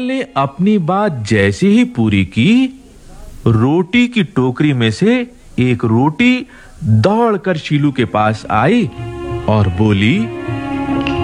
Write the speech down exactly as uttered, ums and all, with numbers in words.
ने अपनी बात जैसे ही पूरी की, रोटी की टोकरी में से एक रोटी दौड़कर शीलू के पास आई और बोली,